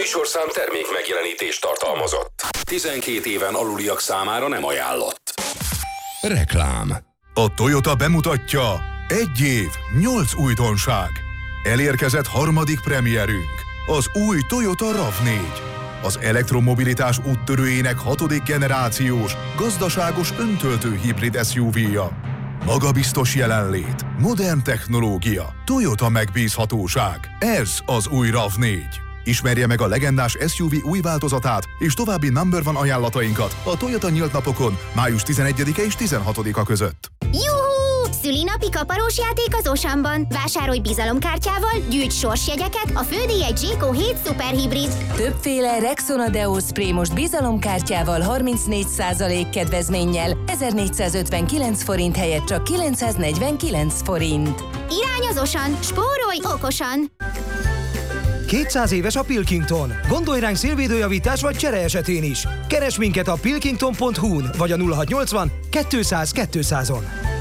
műsorszám termék megjelenítést tartalmazott. 12 éven aluliak számára nem ajánlott. Reklám. A Toyota bemutatja: 1 év, 8 újdonság. Elérkezett harmadik premierünk, az új Toyota RAV4. Az elektromobilitás úttörőjének 6. generációs, gazdaságos öntöltő hibrid SUV-ja. Magabiztos jelenlét, modern technológia, Toyota megbízhatóság. Ez az új RAV4. Ismerje meg a legendás SUV új változatát és további number one ajánlatainkat a Toyota nyílt napokon május 11-e és 16-a között. Juhú! Szülinapi kaparós játék az Osamban. Vásárolj bizalomkártyával, gyűjts sorsjegyeket, a fődíj egy Jayco 7 szuperhibrid. Többféle Rexona Deo Spray most bizalomkártyával 34% kedvezménnyel 1459 forint helyett csak 949 forint. Irány az Osan, spórolj okosan! 200 éves a Pilkington. Gondolj ránk szélvédőjavítás vagy csere esetén is. Keresd minket a pilkington.hu-n vagy a 0680 200 200-on.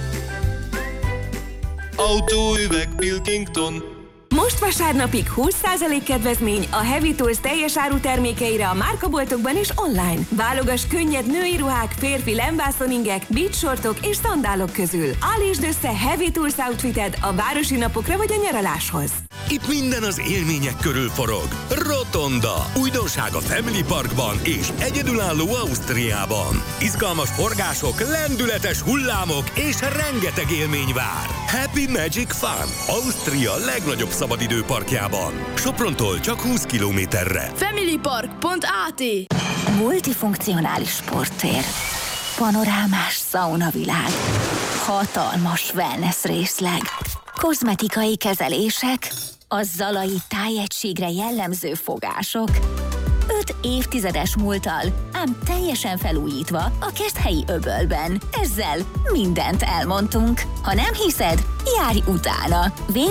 Autóüveg Pilkington. Most vasárnapig 20% kedvezmény a Heavy Tools teljes áru termékeire a márkaboltokban és online. Válogass könnyed női ruhák, férfi lemvászoningek, beachsortok és szandálok közül. Állítsd össze Heavy Tools outfited a városi napokra vagy a nyaraláshoz. Itt minden az élmények körül forog. Rotonda. Újdonság a Family Parkban és egyedülálló Ausztriában. Izgalmas forgások, lendületes hullámok és rengeteg élmény vár. Happy Magic Fun. Ausztria legnagyobb szabadidőparkjában. Soprontól csak 20 kilométerre. Familypark.at. Multifunkcionális sporttér, panorámás szaunavilág, hatalmas wellness részleg, kozmetikai kezelések, a zalai tájegységre jellemző fogások. 5 évtizedes múlttal, ám teljesen felújítva a Keszthelyi öbölben. Ezzel mindent elmondtunk. Ha nem hiszed, járj utána.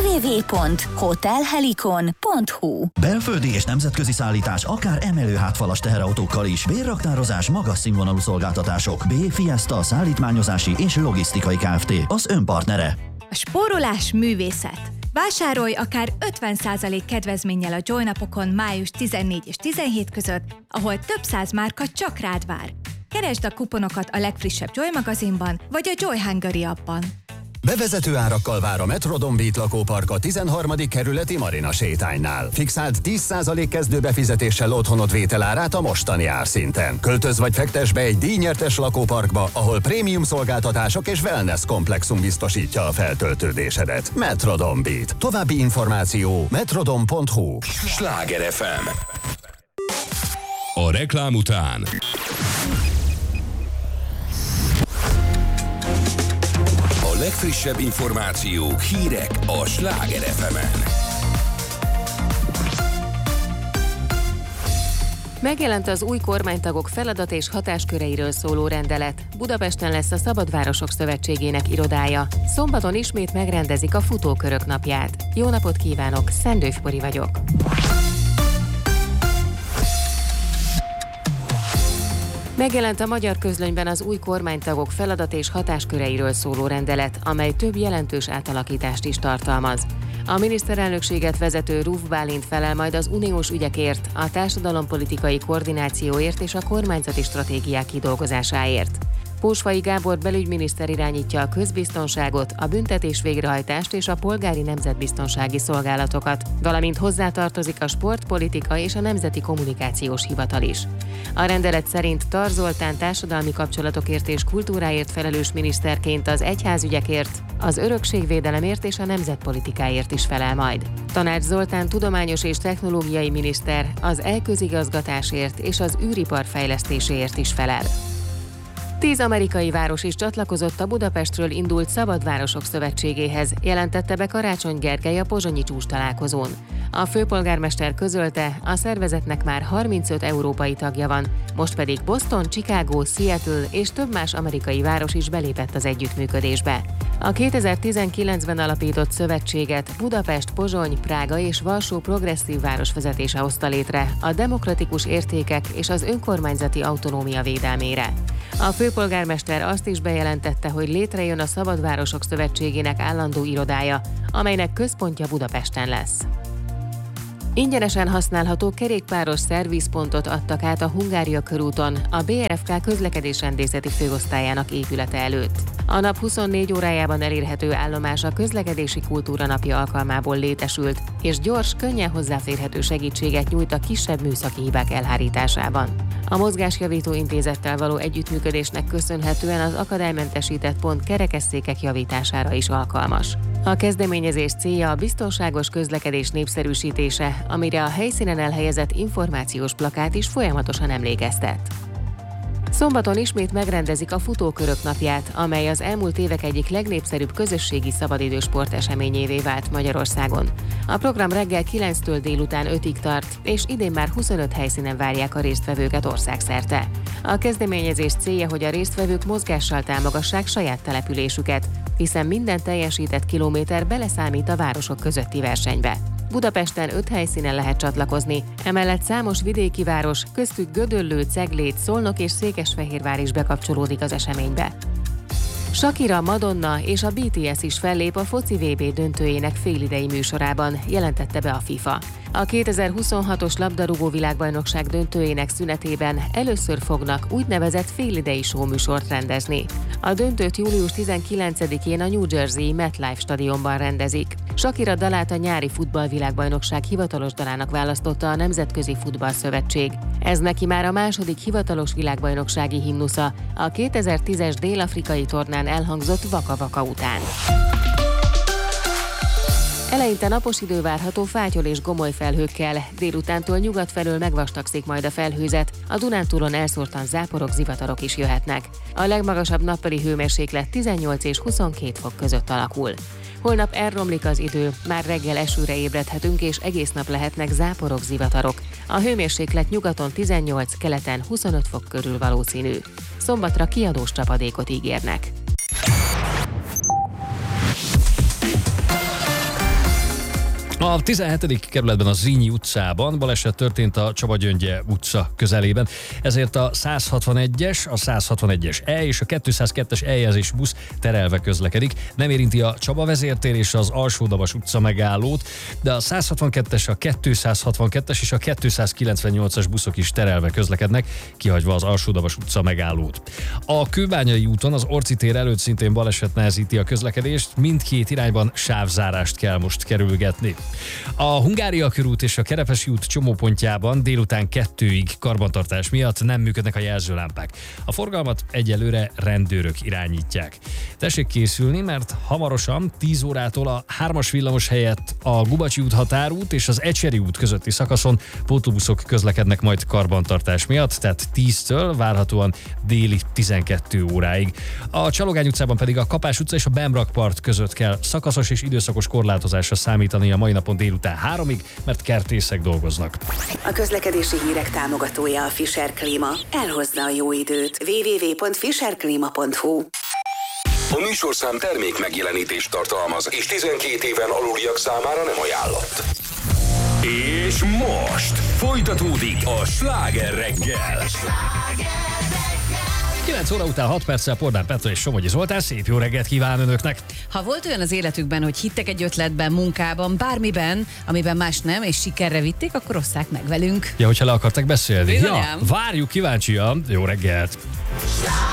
www.hotelhelikon.hu. Belföldi és nemzetközi szállítás akár emelő hátfalas teherautókkal is. Bérraktározás, magas színvonalú szolgáltatások. B. Fiesta szállítmányozási és logisztikai Kft. Az önpartnere. A spórolás művészet. Vásárolj akár 50% kedvezménnyel a Joy napokon május 14 és 17 között, ahol több száz márka csak rád vár. Keresd a kuponokat a legfrissebb Joy magazinban vagy a Joy Hungary appban. Bevezető árakkal vár a Metrodon Beat lakópark a 13. kerületi Marina sétánynál. Fixált 10% kezdőbefizetéssel otthonod vételárát a mostani árszinten. Költöz vagy fektess be egy díjnyertes lakóparkba, ahol prémium szolgáltatások és wellness komplexum biztosítja a feltöltődésedet. Metrodon Beat. További információ metrodon.hu. Sláger FM. A reklám után A legfrissebb információk, hírek a Sláger FM-en. Megjelent az új kormánytagok feladat és hatásköreiről szóló rendelet. Budapesten lesz a Szabadvárosok Szövetségének irodája. Szombaton ismét megrendezik a futókörök napját. Jó napot kívánok, Szendőf Pori vagyok. Megjelent a Magyar Közlönyben az új kormánytagok feladat és hatásköreiről szóló rendelet, amely több jelentős átalakítást is tartalmaz. A miniszterelnökséget vezető Ruf Bálint felel majd az uniós ügyekért, a társadalompolitikai koordinációért és a kormányzati stratégiák kidolgozásáért. Pósfai Gábor belügyminiszter irányítja a közbiztonságot, a büntetés végrehajtást és a polgári nemzetbiztonsági szolgálatokat, valamint hozzátartozik a sportpolitika és a Nemzeti Kommunikációs Hivatal is. A rendelet szerint Tar Zoltán társadalmi kapcsolatokért és kultúráért felelős miniszterként az egyházügyekért, az örökségvédelemért és a nemzetpolitikáért is felel majd. Tanács Zoltán tudományos és technológiai miniszter az e-közigazgatásért és az űripar fejlesztéséért is felel. 10 amerikai város is csatlakozott a Budapestről indult Szabadvárosok Szövetségéhez, jelentette be Karácsony Gergely a pozsonyi csúcstalálkozón. A főpolgármester közölte, a szervezetnek már 35 európai tagja van, most pedig Boston, Chicago, Seattle és több más amerikai város is belépett az együttműködésbe. A 2019-ben alapított szövetséget Budapest, Pozsony, Prága és Varsó progresszív városvezetése hozta létre a demokratikus értékek és az önkormányzati autonómia védelmére. A főpolgármester azt is bejelentette, hogy létrejön a Szabadvárosok Szövetségének állandó irodája, amelynek központja Budapesten lesz. Ingyenesen használható kerékpáros szervizpontot adtak át a Hungária körúton a BRFK közlekedésrendészeti főosztályának épülete előtt. A nap 24 órájában elérhető állomás a közlekedési kultúra napja alkalmából létesült, és gyors, könnyen hozzáférhető segítséget nyújt a kisebb műszaki hibák elhárításában. A mozgásjavító intézettel való együttműködésnek köszönhetően az akadálymentesített pont kerekesszékek javítására is alkalmas. A kezdeményezés célja a biztonságos közlekedés népszerűsítése, amire a helyszínen elhelyezett információs plakát is folyamatosan emlékeztet. Szombaton ismét megrendezik a Futókörök napját, amely az elmúlt évek egyik legnépszerűbb közösségi szabadidősport eseményévé vált Magyarországon. A program reggel 9-től délután 5-ig tart, és idén már 25 helyszínen várják a résztvevőket országszerte. A kezdeményezés célja, hogy a résztvevők mozgással támogassák saját településüket, hiszen minden teljesített kilométer beleszámít a városok közötti versenybe. Budapesten 5 helyszínen lehet csatlakozni, emellett számos vidéki város, köztük Gödöllő, Ceglét, Szolnok és Székesfehérvár is bekapcsolódik az eseménybe. Shakira, Madonna és a BTS is fellép a foci VB döntőjének félidei műsorában, jelentette be a FIFA. A 2026-os labdarúgó világbajnokság döntőjének szünetében először fognak úgynevezett félidei showműsort rendezni. A döntőt július 19-én a New Jersey MetLife stadionban rendezik. Shakira dalát a nyári futballvilágbajnokság hivatalos dalának választotta a Nemzetközi Futballszövetség. Ez neki már a második hivatalos világbajnoksági himnusza, a 2010-es dél-afrikai tornán elhangzott Waka Waka után. Eleinte napos idő várható fátyol és gomoly felhőkkel, délutántól nyugat felől megvastagszik majd a felhőzet, a Dunántúlon elszórtan záporok, zivatarok is jöhetnek. A legmagasabb nappali hőmérséklet 18 és 22 fok között alakul. Holnap elromlik az idő, már reggel esőre ébredhetünk, és egész nap lehetnek záporok, zivatarok. A hőmérséklet nyugaton 18, keleten 25 fok körül valószínű. Szombatra kiadós csapadékot ígérnek. A 17. kerületben a Zrínyi utcában baleset történt a Csaba-Gyöngye utca közelében, ezért a 161-es, a 161-es E és a 202-es eljelzés busz terelve közlekedik. Nem érinti a Csaba vezértér és az Alsódavas utca megállót, de a 162-es, a 262-es és a 298-as buszok is terelve közlekednek, kihagyva az Alsódavas utca megállót. A Kőbányai úton az Orci tér előtt szintén baleset nehezíti a közlekedést, mindkét irányban sávzárást kell most kerülgetni. A Hungária körút és a Kerepesi út csomópontjában délután 2-ig karbantartás miatt nem működnek a jelzőlámpák. A forgalmat egyelőre rendőrök irányítják. Tessék készülni, mert hamarosan 10 órától a 3-as villamos helyett a Gubacsi út határút és az Ecseri út közötti szakaszon pótlóbuszok közlekednek majd karbantartás miatt, tehát 10-től várhatóan déli 12 óráig. A Csalogány utcában pedig a Kapás utca és a Bemrakpart között kell szakaszos és időszakos korlátozásra számítani a mai napon délután 3-ig, mert kertészek dolgoznak. A közlekedési hírek támogatója a Fischer Klima. Elhozza a jó időt. www.fischerklima.hu. A műsorszám termék megjelenítést tartalmaz, és 12 éven aluliak számára nem ajánlott. És most folytatódik a Sláger reggel. 9 óra után 6 perccel Pordán Petra és Somogyi Zoltán, szép jó reggelt kíván önöknek! Ha volt olyan az életükben, hogy hittek egy ötletben, munkában, bármiben, amiben más nem, és sikerre vitték, akkor osszák meg velünk. Ja, hogyha le akartak beszélni. Bizonyám. Ja, várjuk kíváncsian. Jó reggelt!